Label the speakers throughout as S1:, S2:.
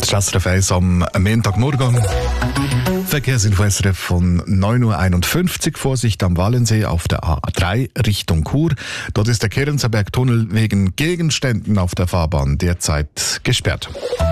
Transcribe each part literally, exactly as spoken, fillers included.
S1: Das ist S R F eins am Montagmorgen. Verkehrsinfo S R F von neun Uhr einundfünfzig. Vorsicht am Wallensee auf der A drei Richtung Chur. Dort ist der Kerenzerberg-Tunnel wegen Gegenständen auf der Fahrbahn derzeit gesperrt.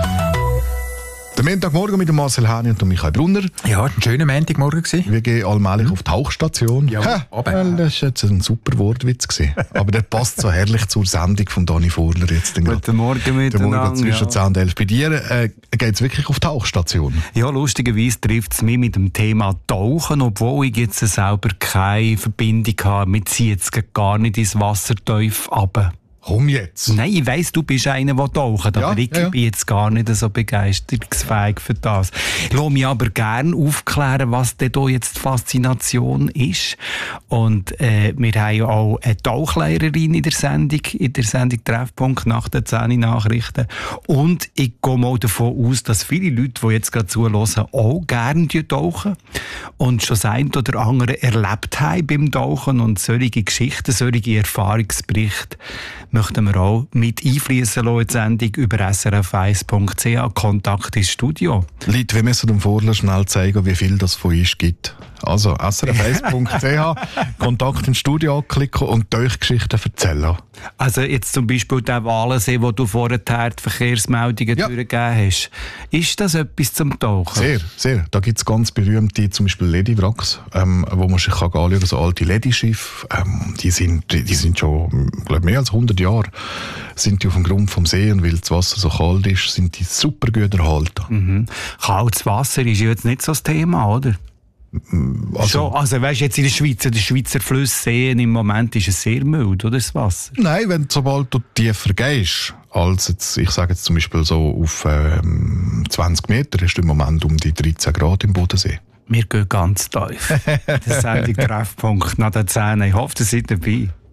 S1: Der Montagmorgen mit dem Marcel Hani und dem Michael Brunner.
S2: Ja, ein schöner Montagmorgen gewesen.
S1: Wir gehen allmählich mhm. auf die Tauchstation.
S2: Ja,
S1: ha,
S2: aber.
S1: Das war jetzt ein super Wortwitz gewesen. Aber der passt so herrlich zur Sendung von Dani Vorler jetzt.
S3: Guten Morgen miteinander.
S1: Der Morgen zwischen ja. zehn und elf. Bei dir äh, geht es wirklich auf die Tauchstation?
S3: Ja, lustigerweise trifft es mich mit dem Thema Tauchen, obwohl ich jetzt selber keine Verbindung habe. Wir ziehen jetzt gar nicht ins Wasser tief runter.
S1: Komm jetzt.
S3: Nein, ich weiss, du bist einer, der taucht,
S1: ja,
S3: aber ich
S1: ja.
S3: bin jetzt gar nicht so begeisterungsfähig für das. Ich lasse mich aber gerne aufklären, was denn da jetzt die Faszination ist. Und äh, wir haben ja auch eine Tauchlehrerin in der Sendung, in der Sendung Treffpunkt nach den zehn Nachrichten. Und ich gehe mal davon aus, dass viele Leute, die jetzt gerade zuhören, auch gerne tauchen und schon das eine oder andere erlebt haben beim Tauchen. Und solche Geschichten, solche Erfahrungsberichte möchten wir auch mit einfließen lassen in die Sendung über s r f eins punkt c h. Kontakt ins Studio.
S1: Leute, wir müssen dem Vorler schnell zeigen, wie viel das von uns gibt. Also s r f eins punkt c h, Kontakt ins Studio anklicken und euch Geschichten erzählen.
S3: Also jetzt zum Beispiel der Walensee, wo du vorher die Verkehrsmeldungen
S1: ja.
S3: durchgegeben hast. Ist das etwas zum Tauchen?
S1: Sehr, sehr. Da gibt es ganz berühmte, zum Beispiel Ledi-Wracks, ähm, wo man sich anschauen kann, so alte Ledi-Schiffe. Ähm, die, sind, die, die sind schon, glaube mehr als hundert Jahre sind die auf dem Grund vom See, und weil das Wasser so kalt ist, sind die super gut erhalten.
S3: Mhm. Kaltes Wasser ist ja jetzt nicht so das Thema, oder?
S1: Also,
S3: so, also weißt du, jetzt in der Schweiz, in den Schweizer Flüsse, Seen, im Moment ist es sehr mild, oder, das Wasser?
S1: Nein, wenn sobald du tiefer gehst, als jetzt, ich sage jetzt zum Beispiel so auf ähm, zwanzig Meter, hast du im Moment um die dreizehn Grad im Bodensee.
S3: Wir gehen ganz tief. Das ist der Treffpunkt nach der zehn. Ich hoffe, ihr seid dabei.